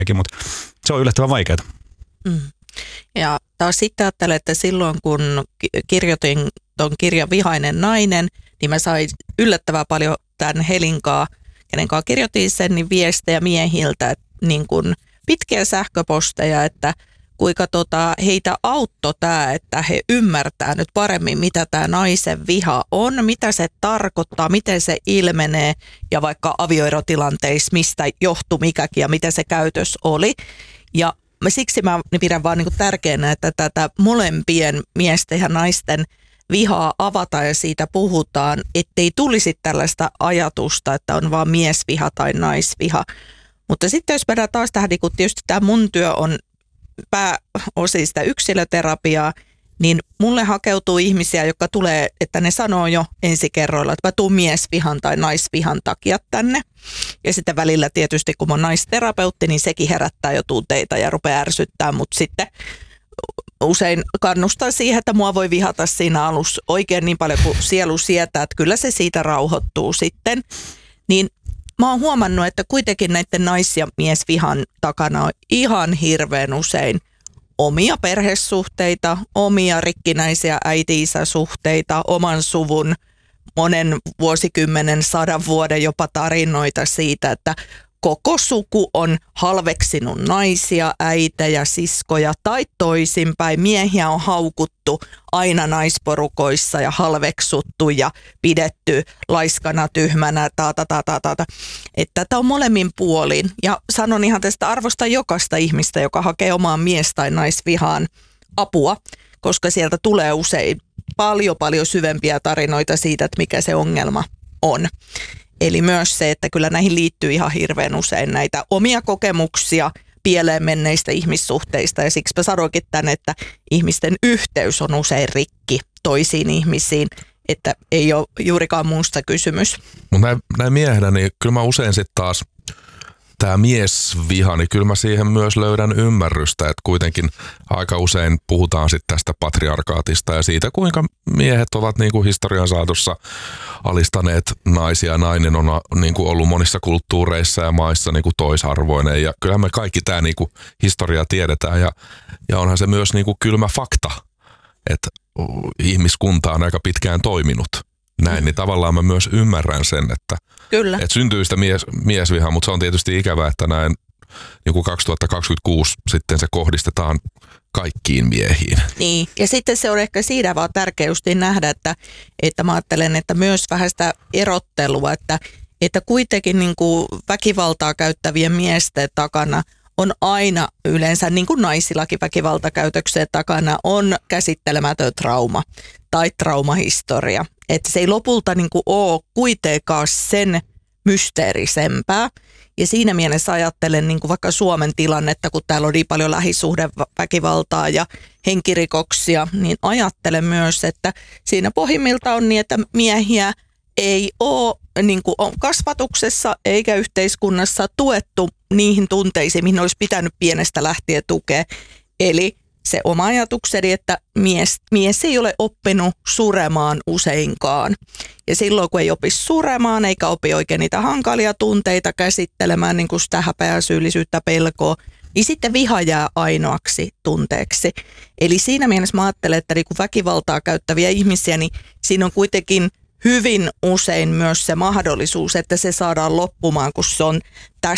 mutta se on yllättävän vaikeaa. Mm. Ja taas sitten ajattelen, että silloin kun kirjoitin tuon kirjan Vihainen nainen, niin mä sain yllättävän paljon tämän Helinkaa, kenen kanssa kirjoitin sen, niin viestejä miehiltä, niin kuin pitkiä sähköposteja, että kuinka heitä auttoi tämä, että he ymmärtää nyt paremmin, mitä tämä naisen viha on, mitä se tarkoittaa, miten se ilmenee ja vaikka avioerotilanteissa, mistä johtui mikäkin ja mitä se käytös oli. Ja siksi mä pidän vaan niin tärkeänä, että tätä molempien miesten ja naisten vihaa avataan ja siitä puhutaan, ettei tulisi tällaista ajatusta, että on vaan miesviha tai naisviha. Mutta sitten jos mennään taas tähän, niin kun tietysti tämä mun työ on pääosin sitä yksilöterapiaa, niin mulle hakeutuu ihmisiä, jotka tulee, että ne sanoo jo ensikerroilla, että mä tuun miesvihan tai naisvihan takia tänne. Ja sitten välillä tietysti, kun mä oon naisterapeutti, niin sekin herättää jo tunteita ja rupeaa ärsyttää, mutta sitten usein kannustaa siihen, että mua voi vihata siinä alussa oikein niin paljon kuin sielu sietää, että kyllä se siitä rauhoittuu sitten. Niin mä oon huomannut, että kuitenkin näiden nais- ja miesvihan takana on ihan hirveän usein omia perhesuhteita, omia rikkinäisiä äiti-isä-suhteita, oman suvun monen vuosikymmenen, 100 vuoden jopa tarinoita siitä, että koko suku on halveksinut naisia, äitejä, siskoja tai toisinpäin. Miehiä on haukuttu aina naisporukoissa ja halveksuttu ja pidetty laiskana, tyhmänä, Että tämä on molemmin puolin. Ja sanon ihan tästä arvosta jokaista ihmistä, joka hakee omaan mies- tai naisvihaan apua, koska sieltä tulee usein paljon syvempiä tarinoita siitä, että mikä se ongelma on. Eli myös se, että kyllä näihin liittyy ihan hirveän usein näitä omia kokemuksia pieleen menneistä ihmissuhteista. Ja siksi mä sanoinkin tänne, että ihmisten yhteys on usein rikki toisiin ihmisiin, että ei ole juurikaan muusta kysymys. Mutta näin miehenä, niin kyllä mä usein sitten taas tämä miesviha, niin kyllä mä siihen myös löydän ymmärrystä, että kuitenkin aika usein puhutaan sitten tästä patriarkaatista ja siitä, kuinka miehet ovat niin kuin historian saatossa alistaneet naisia. Nainen on niin kuin ollut monissa kulttuureissa ja maissa niin kuin toisarvoinen ja kyllähän me kaikki tämä niin kuin historia tiedetään ja onhan se myös niin kuin kylmä fakta, että ihmiskunta on aika pitkään toiminut näin, niin tavallaan mä myös ymmärrän sen, että syntyy sitä miesvihaa, mutta se on tietysti ikävää, että näin niin kuin 2026 sitten se kohdistetaan kaikkiin miehiin. Niin, ja sitten se on ehkä siinä vaan tärkeä justiin nähdä, että mä ajattelen, että myös vähän sitä erottelua, että kuitenkin niin kuin väkivaltaa käyttävien miesten takana on aina yleensä, niin kuin naisillakin väkivaltakäytöksen takana, on käsittelemätön trauma tai traumahistoria. Että se ei lopulta niin kuin ole kuitenkaan sen mysteerisempää. Ja siinä mielessä ajattelen niin kuin vaikka Suomen tilannetta, kun täällä on niin paljon lähisuhdeväkivaltaa ja henkirikoksia, niin ajattelen myös, että siinä pohjimmilta on niin, että miehiä ei ole niin kuin kasvatuksessa eikä yhteiskunnassa tuettu niihin tunteisiin, mihin olisi pitänyt pienestä lähtien tukea. Eli se oma ajatukseni, että mies ei ole oppinut suremaan useinkaan. Ja silloin, kun ei opi suremaan eikä opi oikein niitä hankalia tunteita käsittelemään, niin kuin sitä häpeää, syyllisyyttä, pelkoa, niin sitten viha jää ainoaksi tunteeksi. Eli siinä mielessä mä ajattelen, että niin kuin väkivaltaa käyttäviä ihmisiä, niin siinä on kuitenkin hyvin usein myös se mahdollisuus, että se saadaan loppumaan, kun se on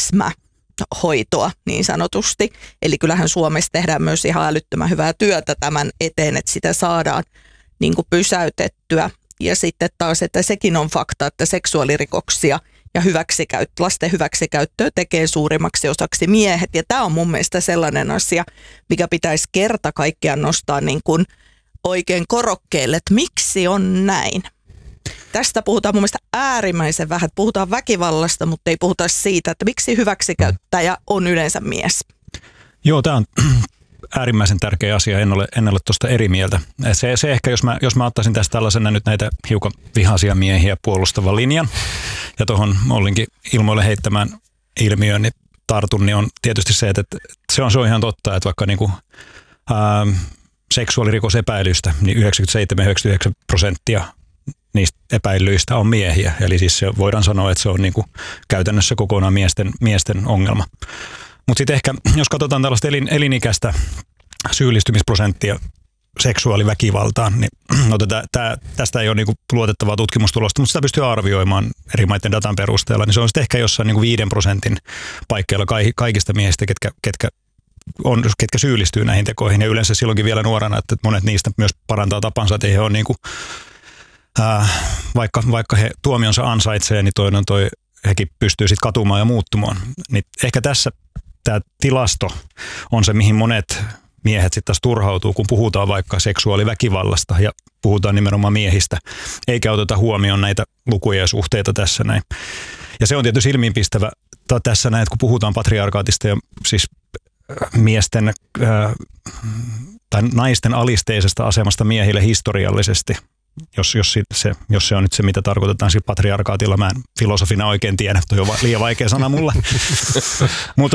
täsmähoitoa niin sanotusti. Eli kyllähän Suomessa tehdään myös ihan älyttömän hyvää työtä tämän eteen, että sitä saadaan niin kuin pysäytettyä. Ja sitten taas, että sekin on fakta, että seksuaalirikoksia ja lasten hyväksikäyttöä tekee suurimmaksi osaksi miehet. Ja tämä on mun mielestä sellainen asia, mikä pitäisi kerta kaikkiaan nostaa niin kuin oikein korokkeelle, että miksi on näin. Tästä puhutaan mun mielestä äärimmäisen vähän. Puhutaan väkivallasta, mutta ei puhuta siitä, että miksi hyväksikäyttäjä on yleensä mies. Joo, tämä on äärimmäisen tärkeä asia. En ole tuosta eri mieltä. Se ehkä, jos mä ottaisin tästä tällaisena nyt näitä hiukan vihaisia miehiä puolustavan linjan ja tuohon Ollinkin ilmoille heittämään ilmiöön niin tartun, niin on tietysti se, että se on ihan totta, että vaikka niinku, seksuaalirikosepäilystä, niin 97-99% niistä epäilyistä on miehiä. Eli siis voidaan sanoa, että se on niinku käytännössä kokonaan miesten ongelma. Mutta sitten ehkä, jos katsotaan tällaista elinikäistä syyllistymisprosenttia seksuaaliväkivaltaan, niin tästä ei ole niinku luotettavaa tutkimustulosta, mutta sitä pystyy arvioimaan eri maiden datan perusteella, niin se on sitten ehkä jossain niinku 5% paikkeilla kaikista miehistä, ketkä syyllistyy näihin tekoihin, ja yleensä silloinkin vielä nuorana, että monet niistä myös parantaa tapansa, että he on niinku, vaikka he tuomionsa ansaitsee, niin hekin pystyy sitten katumaan ja muuttumaan. Niin ehkä tässä tämä tilasto on se, mihin monet miehet sitten taas turhautuu, kun puhutaan vaikka seksuaaliväkivallasta ja puhutaan nimenomaan miehistä, eikä oteta huomioon näitä lukuja ja suhteita tässä näin. Ja se on tietysti silmiinpistävä tässä näin, että kun puhutaan patriarkaatista ja siis miesten tai naisten alisteisesta asemasta miehille historiallisesti, jos se on nyt se, mitä tarkoitetaan sillä patriarkaatilla. Mä en filosofina oikein tiedä, toi on liian vaikea sana mulle. Mutta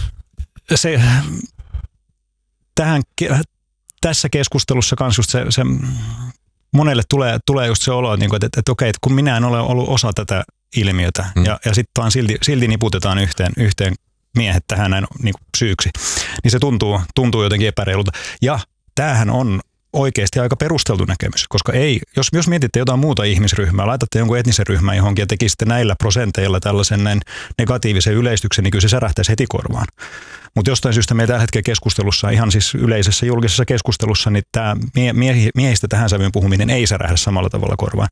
tässä keskustelussa kans just se monelle tulee just se olo, että okei, että kun minä en ole ollut osa tätä ilmiötä ja sitten vaan silti niputetaan yhteen miehet tähän näin niin kuin syyksi, niin se tuntuu jotenkin epäreilulta. Ja tämähän on oikeasti aika perusteltu näkemys, koska jos mietitte jotain muuta ihmisryhmää, laitatte jonkun etnisen ryhmän johonkin ja tekisitte näillä prosenteilla tällaisen näin negatiivisen yleistyksen, niin kyllä se särähtäisi heti korvaan. Mutta jostain syystä meillä tällä hetkellä keskustelussa, ihan siis yleisessä julkisessa keskustelussa, niin tämä miehistä tähän sävyyn puhuminen ei särähdä samalla tavalla korvaan.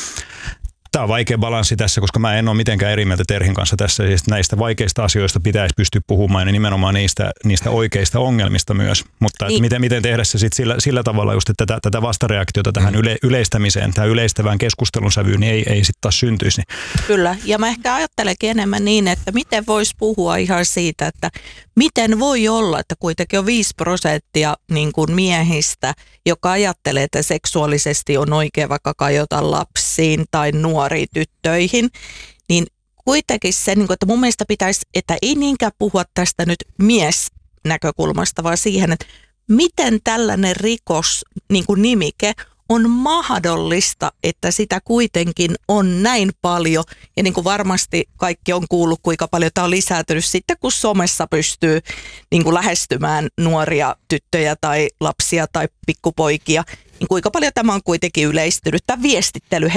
Tämä on vaikea balanssi tässä, koska mä en ole mitenkään eri mieltä Terhin kanssa tässä. Siis näistä vaikeista asioista pitäisi pystyä puhumaan ja nimenomaan niistä oikeista ongelmista myös. Mutta miten tehdä se sitten sillä tavalla just, että tätä vastareaktiota tähän yleistämiseen, tähän yleistävään keskustelun sävyyn, niin ei sitten taas syntyisi. Kyllä, ja mä ehkä ajattelenkin enemmän niin, että miten voisi puhua ihan siitä, että miten voi olla, että kuitenkin on 5% niin kuin miehistä, joka ajattelee, että seksuaalisesti on oikein vaikka kajota lapsiin tai nuoriin tyttöihin, niin kuitenkin se, että mun mielestä pitäisi, että ei niinkään puhua tästä nyt miesnäkökulmasta, vaan siihen, että miten tällainen rikos, niin kuin nimike, on mahdollista, että sitä kuitenkin on näin paljon. Ja niin kuin varmasti kaikki on kuullut, kuinka paljon tämä on lisääntynyt sitten, kun somessa pystyy niin kuin lähestymään nuoria tyttöjä tai lapsia tai pikkupoikia. Niin kuinka paljon tämä on kuitenkin yleistynyt tämän viestittely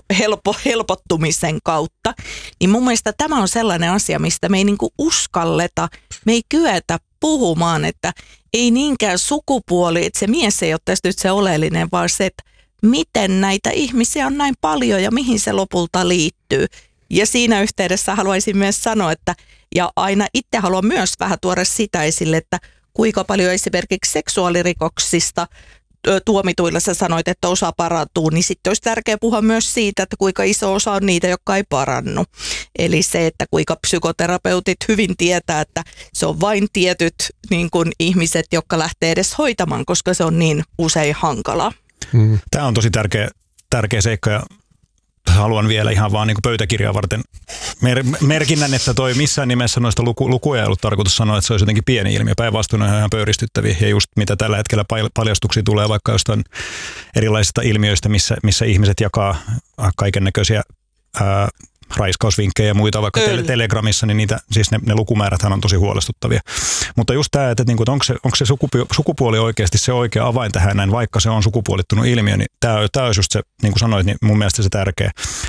helpottumisen kautta. Niin mun mielestä tämä on sellainen asia, mistä me ei niin kuin uskalleta, me ei kyetä puhumaan, että ei niinkään sukupuoli, että se mies ei ole tästä nyt se oleellinen, vaan se, että miten näitä ihmisiä on näin paljon ja mihin se lopulta liittyy. Ja siinä yhteydessä haluaisin myös sanoa, että ja aina itse haluan myös vähän tuoda sitä esille, että kuinka paljon esimerkiksi seksuaalirikoksista tuomituilla sä sanoit, että osa parantuu, niin sitten olisi tärkeää puhua myös siitä, että kuinka iso osa on niitä, jotka ei parannu. Eli se, että kuinka psykoterapeutit hyvin tietää, että se on vain tietyt niin kuin ihmiset, jotka lähtee edes hoitamaan, koska se on niin usein hankalaa. Tämä on tosi tärkeä seikka ja haluan vielä ihan vaan niin kuin pöytäkirjaa varten merkinnän, että toi missään nimessä noista lukuja ei ollut tarkoitus sanoa, että se olisi jotenkin pieni ilmiö. Päinvastoin on ihan pöyristyttäviä ja just mitä tällä hetkellä paljastuksia tulee vaikka jostain erilaisista ilmiöistä, missä ihmiset jakaa kaiken näköisiä raiskausvinkkejä ja muita vaikka Telegramissa, niin siis ne lukumääräthän on tosi huolestuttavia. Mutta just tämä, että onko se sukupuoli oikeasti se oikea avain tähän näin, vaikka se on sukupuolittunut ilmiö, niin tämä olisi just se, niin kuin sanoit, niin mun mielestä se tärkeä.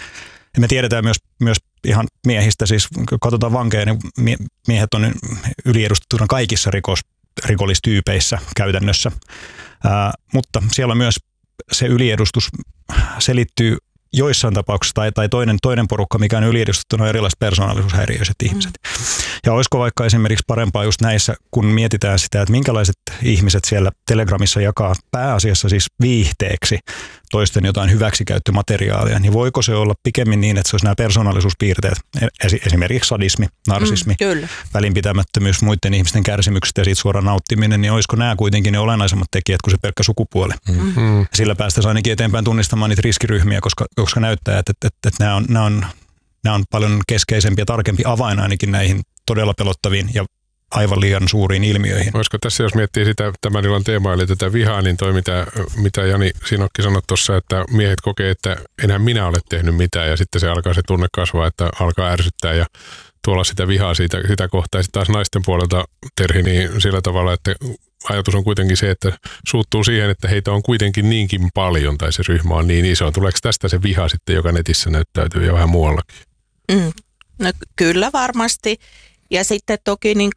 Ja me tiedetään myös ihan miehistä, siis kun katsotaan vankeja, niin miehet on yliedustettuna kaikissa rikollistyypeissä käytännössä, mutta siellä myös se yliedustus selittyy joissain tapauksissa, tai toinen porukka, mikä on yliedustettuna, on erilaiset persoonallisuushäiriöiset ihmiset. Ja olisiko vaikka esimerkiksi parempaa just näissä, kun mietitään sitä, että minkälaiset ihmiset siellä Telegramissa jakaa pääasiassa siis viihteeksi toisten jotain hyväksikäyttömateriaalia, niin voiko se olla pikemmin niin, että se olisi nämä persoonallisuuspiirteet, esimerkiksi sadismi, narsismi, välinpitämättömyys, muiden ihmisten kärsimykset ja siitä suora nauttiminen, niin olisiko nämä kuitenkin ne olennaisemmat tekijät kuin se pelkkä sukupuoli. Sillä päästäisiin ainakin eteenpäin tunnistamaan niitä riskiryhmiä, koska näyttää, että nämä on paljon keskeisempi ja tarkempi avain ainakin näihin todella pelottaviin ja aivan liian suuriin ilmiöihin. Olisiko tässä, jos miettii sitä tämän illan teemaa, eli tätä vihaa, niin toi mitä Jani Sinokki sanoi tuossa, että miehet kokee, että enhän minä ole tehnyt mitään, ja sitten se alkaa se tunne kasvaa, että alkaa ärsyttää ja tuolla sitä vihaa sitä kohtaa. Ja sitten taas naisten puolelta, Terhi, niin sillä tavalla, että ajatus on kuitenkin se, että suuttuu siihen, että heitä on kuitenkin niinkin paljon tai se ryhmä on niin iso. Tuleeko tästä se viha sitten, joka netissä näyttäytyy ja vähän muuallakin? No kyllä varmasti. Ja sitten toki niin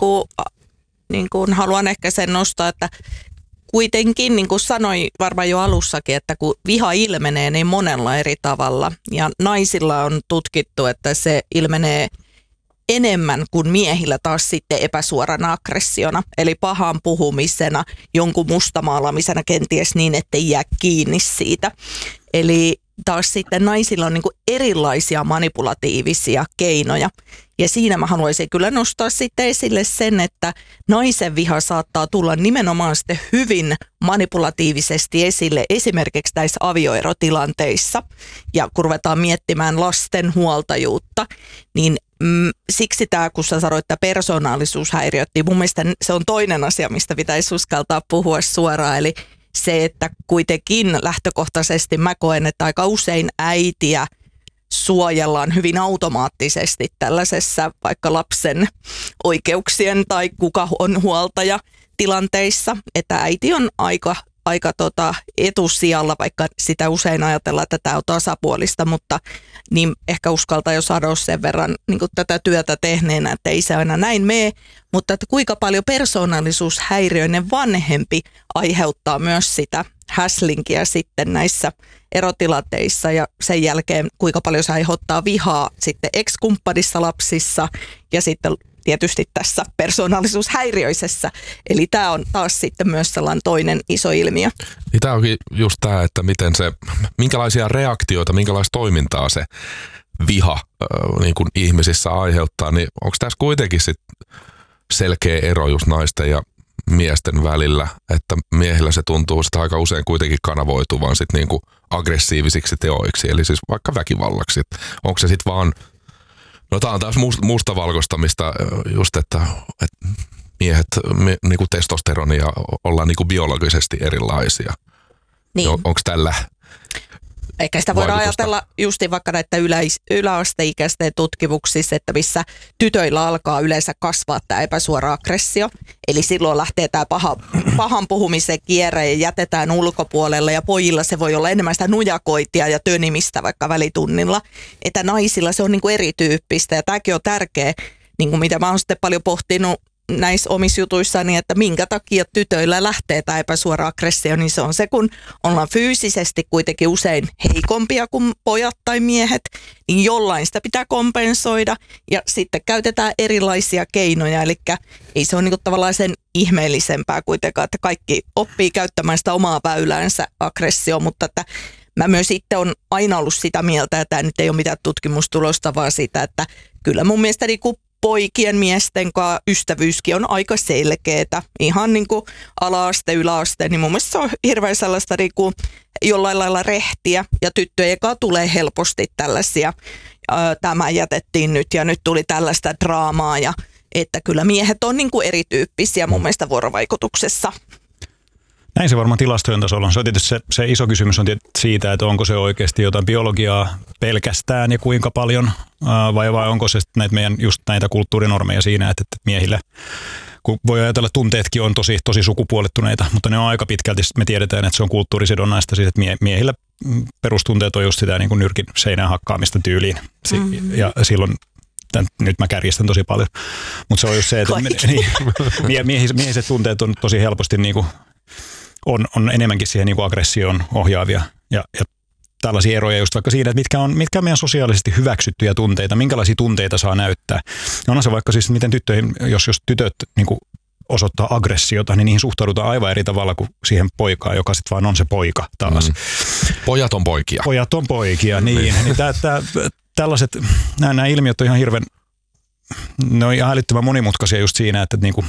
kuin haluan ehkä sen nostaa, että kuitenkin, niin kuin sanoin varmaan jo alussakin, että kun viha ilmenee niin monella eri tavalla ja naisilla on tutkittu, että se ilmenee enemmän kuin miehillä taas sitten epäsuorana aggressiona, eli pahan puhumisena, jonkun mustamaalaamisena kenties niin, ettei jää kiinni siitä. Eli taas sitten naisilla on niin kuin erilaisia manipulatiivisia keinoja. Ja siinä mä haluaisin kyllä nostaa sitten esille sen, että naisen viha saattaa tulla nimenomaan sitten hyvin manipulatiivisesti esille esimerkiksi näissä avioerotilanteissa. Ja kun ruvetaan miettimään lasten huoltajuutta, niin siksi tämä, kun sä sanoit, että persoonallisuushäiriöt, niin mun mielestä se on toinen asia, mistä pitäisi uskaltaa puhua suoraan. Eli se, että kuitenkin lähtökohtaisesti mä koen, että aika usein äitiä suojellaan hyvin automaattisesti tällaisessa vaikka lapsen oikeuksien tai kuka on huoltaja tilanteissa, että äiti on aika etusijalla, vaikka sitä usein ajatellaan, että tämä on tasapuolista, mutta niin ehkä uskaltaa jo sanoa sen verran niin kuin tätä työtä tehneenä, että ei se aina näin mene, mutta että kuinka paljon persoonallisuushäiriöinen vanhempi aiheuttaa myös sitä häslinkiä sitten näissä erotilanteissa ja sen jälkeen kuinka paljon se aiheuttaa vihaa sitten ex-kumppanissa lapsissa ja sitten tietysti tässä persoonallisuushäiriöisessä. Eli tämä on taas sitten myös sellainen toinen iso ilmiö. Niin tämä onkin just tämä, että minkälaisia reaktioita, minkälaista toimintaa se viha niin kuin ihmisissä aiheuttaa, niin onko tässä kuitenkin sit selkeä ero just naisten ja miesten välillä, että miehillä se tuntuu sitä aika usein kuitenkin kanavoituvan sit niin kuin aggressiivisiksi teoiksi, eli siis vaikka väkivallaksi. Onko se sitten vaan, no tämä on taas mustavalkoistamista just, että miehet niinku testosteronia ollaan niinku biologisesti erilaisia. Niin. Onko tällä ehkä sitä voidaan ajatella justiin vaikka näitä yläasteikäisten tutkimuksissa, että missä tytöillä alkaa yleensä kasvaa tämä epäsuora aggressio. Eli silloin lähtee tämä pahan puhumisen kierre ja jätetään ulkopuolelle ja pojilla se voi olla enemmän sitä nujakoitia ja tönimistä vaikka välitunnilla. Että naisilla se on niin kuin erityyppistä ja tämäkin on tärkeä, niin kuin mitä mä oon sitten paljon pohtinut näissä omissa jutuissani, että minkä takia tytöillä lähtee tämä epäsuora aggressio, niin se on se, kun ollaan fyysisesti kuitenkin usein heikompia kuin pojat tai miehet, niin jollain sitä pitää kompensoida ja sitten käytetään erilaisia keinoja, eli ei se ole niin kuin tavallaan sen ihmeellisempää kuitenkaan, että kaikki oppii käyttämään sitä omaa väyläänsä aggressio, mutta että mä myös itse on aina ollut sitä mieltä, että tämä nyt ei ole mitään tutkimustulosta, vaan sitä, että kyllä mun mielestä niin kuin poikien, miesten kanssa ystävyyskin on aika selkeätä. Ihan niin kuin ala-aste, yläaste, niin mun mielestä se on hirveän sellaista niin kuin jollain lailla rehtiä. Ja tyttöjen kanssa tulee helposti tällaisia, tämä jätettiin nyt ja nyt tuli tällaista draamaa. Ja että kyllä miehet on niin kuin erityyppisiä mun mielestä vuorovaikutuksessa. Näin se varmaan tilastojen tasolla on. Se on tietysti se iso kysymys on siitä, että onko se oikeasti jotain biologiaa pelkästään ja kuinka paljon, vai onko se näitä meidän just näitä kulttuurinormeja siinä, että miehillä, kun voi ajatella, että tunteetkin on tosi sukupuolittuneita, mutta ne on aika pitkälti, me tiedetään, että se on kulttuurisidonnaista, siis että miehillä perustunteet on just sitä niin kuin nyrkin seinään hakkaamista tyyliin ja silloin nyt mä kärjistän tosi paljon, mutta se on just se, että miehiset tunteet on tosi helposti niin kuin on enemmänkin siihen niin kuin aggressioon ohjaavia ja tällaisia eroja just vaikka siinä, että mitkä on meidän sosiaalisesti hyväksyttyjä tunteita, minkälaisia tunteita saa näyttää. On se vaikka siis, miten tyttöihin, jos tytöt niin kuin osoittaa aggressiota, niin niihin suhtaudutaan aivan eri tavalla kuin siihen poikaan, joka sitten vaan on se poika taas. Pojat on poikia. Pojat on poikia, niin tällaiset, nämä ilmiöt on ihan hirveän, ne on ihan älyttömän monimutkaisia just siinä, että niin kuin,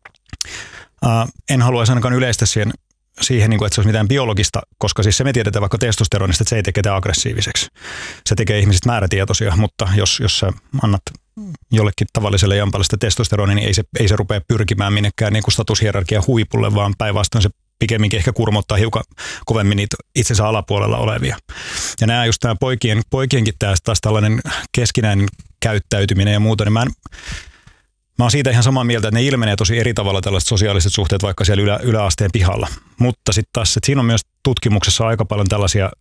en haluaisi ainakaan yleistä siihen, että se olisi mitään biologista, koska siis se me tiedetään vaikka testosteronista, että se ei tee ketään aggressiiviseksi. Se tekee ihmisistä määrätietoisia, mutta jos sä annat jollekin tavalliselle jampalle sitä testosteronia, niin ei se rupea pyrkimään minnekään niin kuin statushierarkian huipulle, vaan päinvastoin se pikemminkin ehkä kurmottaa hiukan kovemmin niitä itsensä alapuolella olevia. Ja nämä just nämä poikienkin taas tällainen keskinäinen käyttäytyminen ja muuta, niin mä oon siitä ihan samaa mieltä, että ne ilmenee tosi eri tavalla tällaiset sosiaaliset suhteet vaikka siellä yläasteen pihalla. Mutta sitten taas, että siinä on myös tutkimuksessa aika paljon tällaisia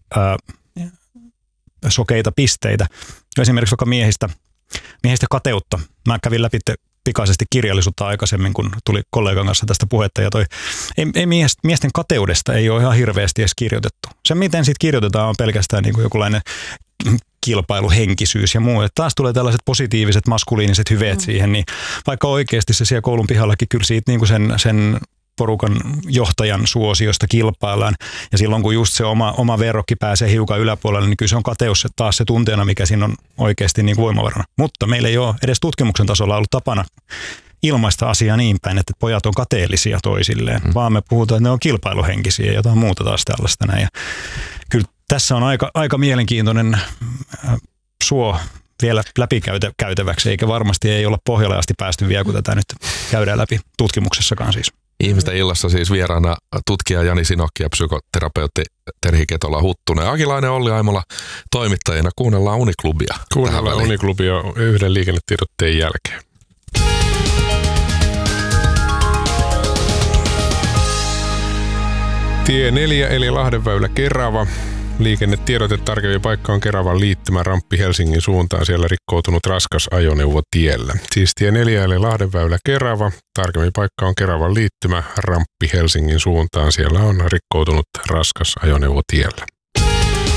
sokeita pisteitä. Esimerkiksi vaikka miehistä kateutta. Mä kävin läpi pikaisesti kirjallisuutta aikaisemmin, kun tuli kollegan kanssa tästä puhetta. Ja miesten kateudesta ei ole ihan hirveästi edes kirjoitettu. Se, miten siitä kirjoitetaan, on pelkästään niin kuin jokinlainen kilpailuhenkisyys ja muu. Että taas tulee tällaiset positiiviset maskuliiniset hyveet siihen, niin vaikka oikeasti se siellä koulun pihallakin kyllä siitä niin kuin sen porukan johtajan suosiosta kilpaillaan. Ja silloin kun just se oma verrokki pääsee hiukan yläpuolelle, niin kyllä se on kateus taas se tunteena, mikä siinä on oikeasti niin kuin voimavarana. Mutta meillä ei ole edes tutkimuksen tasolla ollut tapana ilmaista asiaa niin päin, että pojat on kateellisia toisilleen, vaan me puhutaan, että ne on kilpailuhenkisiä ja jotain muuta taas tällaista näin. Ja kyllä tässä on aika mielenkiintoinen suo vielä läpikäytäväksi, eikä varmasti ei olla pohjalle asti päästy vielä, kun tätä nyt käydään läpi tutkimuksessakaan siis. Ihmisten illassa siis vieraana tutkija Jani Sinokki ja psykoterapeutti Terhi Ketola-Huttunen. Akilainen Olli Aimola toimittajina. Kuunnellaan Uniklubia. Kuunnellaan Uniklubia yhden liikennetiedotteen jälkeen. Tie 4 eli Lahdenväylä Kerava. Liikennetiedote tarkempi paikka on Keravan liittymä ramppi Helsingin suuntaan. Siellä rikkoutunut raskas ajoneuvo tiellä. Siis tie 4 eli Lahdenväylä Kerava. Tarkempi paikka on Keravan liittymä ramppi Helsingin suuntaan. Siellä on rikkoutunut raskas ajoneuvo tiellä.